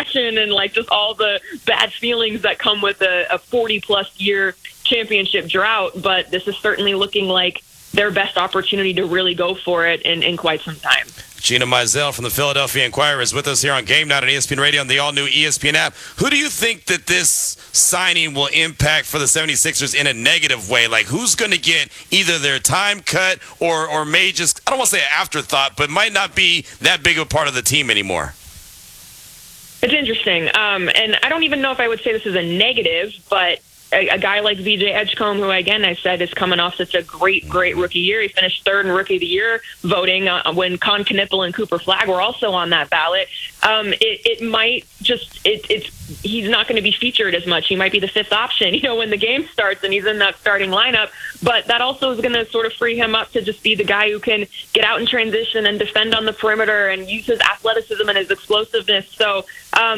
passion and like just all the bad feelings that come with a 40-plus year championship drought. But this is certainly looking like their best opportunity to really go for it in quite some time. Gina Mizell from the Philadelphia Inquirer is with us here on Game Night on ESPN Radio and the all-new ESPN app. Who do you think that this signing will impact for the 76ers in a negative way? Like, who's going to get either their time cut or may just, I don't want to say an afterthought, but might not be that big of a part of the team anymore? It's interesting. And I don't even know if I would say this is a negative, but a guy like VJ Edgecombe, who, again, I said is coming off such a great rookie year. He finished third in Rookie of the Year voting when Con Knippel and Cooper Flagg were also on that ballot. It might just he's not going to be featured as much. He might be the fifth option, when the game starts and he's in that starting lineup. But that also is going to sort of free him up to just be the guy who can get out in transition and defend on the perimeter and use his athleticism and his explosiveness. So,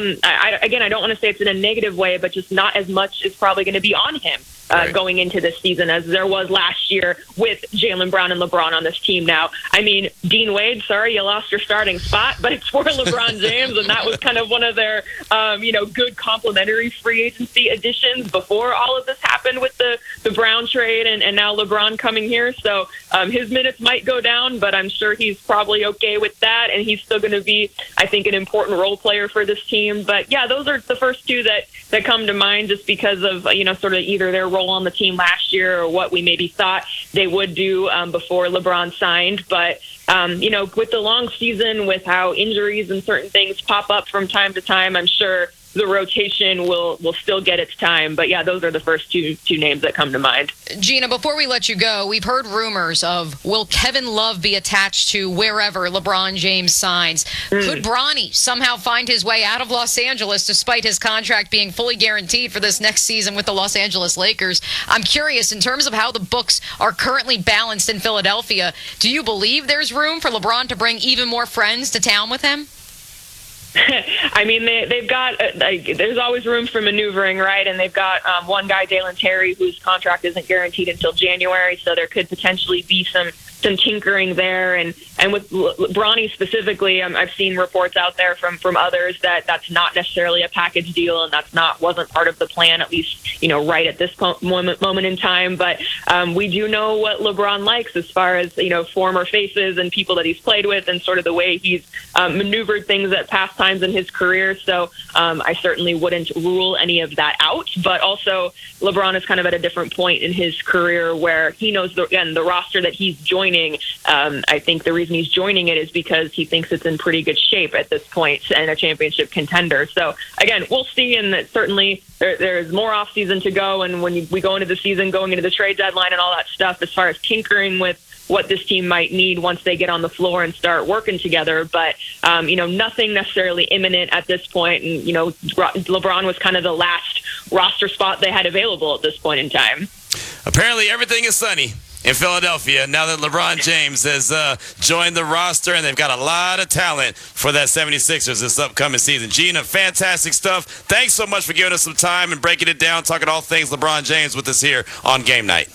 I don't want to say it's in a negative way, but just not as much is probably going to be on him going into this season as there was last year with Jaylen Brown and LeBron on this team now. I mean, Dean Wade, sorry, you lost your starting spot, but it's for LeBron James, and that was kind of one of their, good complementary free agency additions before all of this happened with the Brown trade and now LeBron coming here. So his minutes might go down, but I'm sure he's probably okay with that, and he's still going to be, I think, an important role player for this team. But, yeah, those are the first two that come to mind just because of, sort of either their role on the team last year or what we maybe thought they would do before LeBron signed. But, with the long season, with how injuries and certain things pop up from time to time, I'm sure the rotation will still get its time. But, yeah, those are the first two names that come to mind. Gina, before we let you go, we've heard rumors of will Kevin Love be attached to wherever LeBron James signs? Could Bronny somehow find his way out of Los Angeles despite his contract being fully guaranteed for this next season with the Los Angeles Lakers? I'm curious, in terms of how the books are currently balanced in Philadelphia, do you believe there's room for LeBron to bring even more friends to town with him? I mean, they've got there's always room for maneuvering, right? And they've got one guy, Dalen Terry, whose contract isn't guaranteed until January, so there could potentially be some tinkering there. And with Bronny specifically, I've seen reports out there from others that's not necessarily a package deal, and wasn't part of the plan, at least right at this moment in time. But we do know what LeBron likes as far as former faces and people that he's played with, and sort of the way he's maneuvered things at past times in his career. So I certainly wouldn't rule any of that out. But also, LeBron is kind of at a different point in his career where he knows the roster that he's joining. I think the reason he's joining it is because he thinks it's in pretty good shape at this point and a championship contender. So, again, we'll see, and that certainly there's more offseason to go. And when we go into the season, going into the trade deadline and all that stuff, as far as tinkering with what this team might need once they get on the floor and start working together. But, nothing necessarily imminent at this point. And, LeBron was kind of the last roster spot they had available at this point in time. Apparently everything is sunny in Philadelphia now that LeBron James has joined the roster, and they've got a lot of talent for that 76ers this upcoming season. Gina, fantastic stuff. Thanks so much for giving us some time and breaking it down, talking all things LeBron James with us here on Game Night.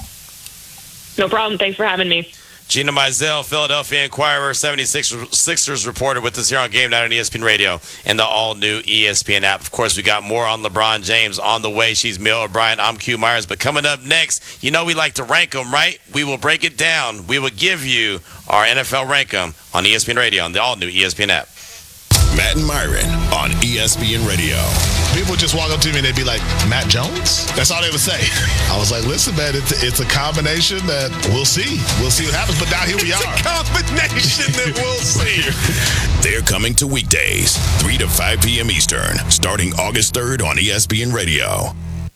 No problem. Thanks for having me. Gina Mizell, Philadelphia Inquirer, 76ers reporter with us here on Game Night on ESPN Radio and the all-new ESPN app. Of course, we got more on LeBron James on the way. She's Mill O'Brien. I'm Q Myers. But coming up next, we like to rank them, right? We will break it down. We will give you our NFL rank them on ESPN Radio on the all-new ESPN app. Matt and Myron on ESPN Radio. People would just walk up to me and they'd be like, Matt Jones? That's all they would say. I was like, listen, man, it's a combination that we'll see. We'll see what happens. But now here we are. It's a combination that we'll see. They're coming to weekdays, 3 to 5 p.m. Eastern, starting August 3rd on ESPN Radio.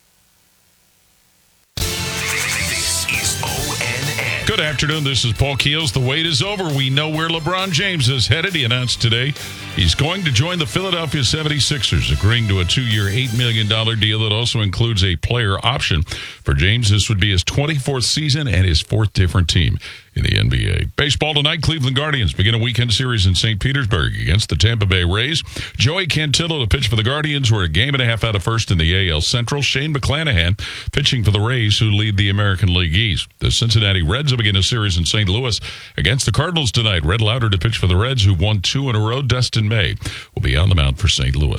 Good afternoon. This is Paul Keels. The wait is over. We know where LeBron James is headed. He announced today he's going to join the Philadelphia 76ers, agreeing to a 2-year, $8 million deal that also includes a player option. For James, this would be his 24th season and his 4th different team in the NBA. Baseball tonight, Cleveland Guardians begin a weekend series in St. Petersburg against the Tampa Bay Rays. Joey Cantillo to pitch for the Guardians, who are a game and a half out of first in the AL Central. Shane McClanahan pitching for the Rays, who lead the American League East. The Cincinnati Reds will begin a series in St. Louis against the Cardinals tonight. Red Lauter to pitch for the Reds, who won 2 in a row. Dustin May will be on the mound for St. Louis.